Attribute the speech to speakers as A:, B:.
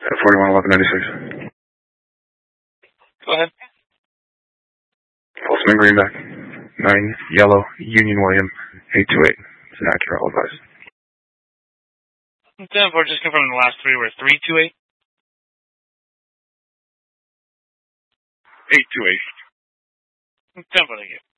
A: 411196.
B: Go ahead.
A: Folsom and Greenback. 9 Yellow Union William 828. It's an accurate all advice.
B: 10-4, just confirming the last three were 328.
A: 828.
B: 10-4, thank you.